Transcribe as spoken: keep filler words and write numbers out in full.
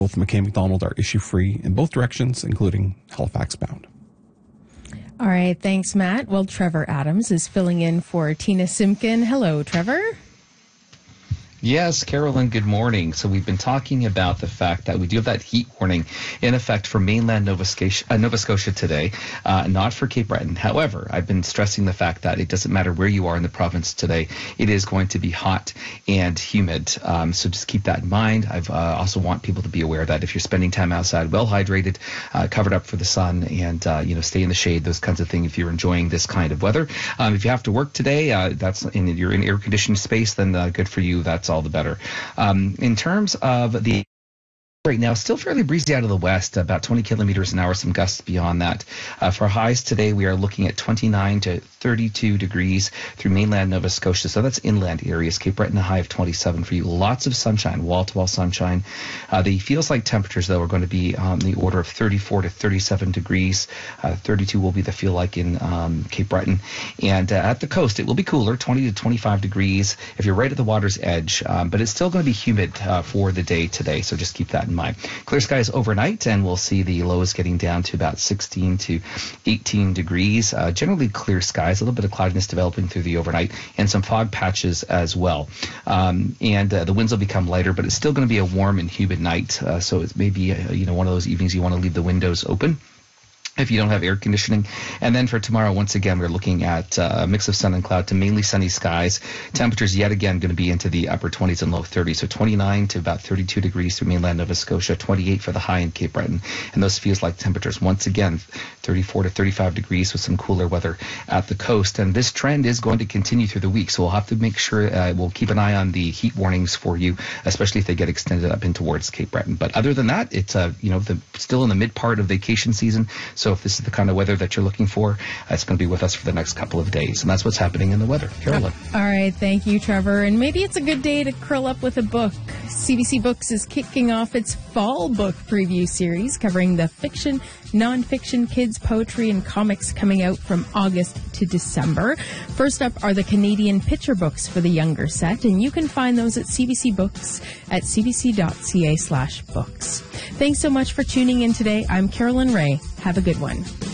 Both McKay and McDonald are issue-free in both directions, including Halifax bound. All right, thanks, Matt. Well, Trevor Adams is filling in for Tina Simkin. Hello, Trevor. Yes, Carolyn, good morning. So we've been talking about the fact that we do have that heat warning in effect for mainland Nova Scotia, uh, Nova Scotia today, uh, not for Cape Breton. However, I've been stressing the fact that it doesn't matter where you are in the province today. It is going to be hot and humid. Um, so just keep that in mind. I uh, also want people to be aware that if you're spending time outside, well hydrated, uh, covered up for the sun, and uh, you know, stay in the shade, those kinds of things if you're enjoying this kind of weather. Um, if you have to work today, uh, that's in you're in air-conditioned space, then uh, good for you. That's all the better. Um, in terms of the right now, still fairly breezy out of the west, about twenty kilometers an hour, some gusts beyond that. Uh, for highs today, we are looking at twenty-nine to thirty-two degrees through mainland Nova Scotia. So that's inland areas. Cape Breton, a high of twenty-seven for you. Lots of sunshine, wall-to-wall sunshine. Uh, the feels like temperatures, though, are going to be on the order of thirty-four to thirty-seven degrees. Uh, thirty-two will be the feel like in um, Cape Breton. And uh, at the coast, it will be cooler, twenty to twenty-five degrees if you're right at the water's edge. Um, but it's still going to be humid uh, for the day today, so just keep that in mind. Clear skies overnight, and we'll see the lows getting down to about sixteen to eighteen degrees. Uh, generally clear skies, a little bit of cloudiness developing through the overnight, and some fog patches as well. Um, and uh, the winds will become lighter, but it's still going to be a warm and humid night. Uh, so it's maybe uh, you know one of those evenings you want to leave the windows open if you don't have air conditioning. And then for tomorrow, once again, we're looking at uh, a mix of sun and cloud to mainly sunny skies. Temperatures yet again going to be into the upper twenties and low thirties, so twenty-nine to about thirty-two degrees through mainland Nova Scotia, twenty-eight for the high in Cape Breton. And those feels like temperatures, once again, thirty-four to thirty-five degrees with some cooler weather at the coast. And this trend is going to continue through the week, so we'll have to make sure uh, we'll keep an eye on the heat warnings for you, especially if they get extended up in towards Cape Breton. But other than that, it's uh, you know the, still in the mid part of vacation season. So if this is the kind of weather that you're looking for, uh, it's going to be with us for the next couple of days. And that's what's happening in the weather. Carolyn. All right. Thank you, Trevor. And maybe it's a good day to curl up with a book. C B C Books is kicking off its fall book preview series covering the fiction, nonfiction, kids, poetry, and comics coming out from August to December. First up are the Canadian picture books for the younger set, and you can find those at C B C Books at cbc.ca slash books. Thanks so much for tuning in today. I'm Carolyn Ray. Have a good one.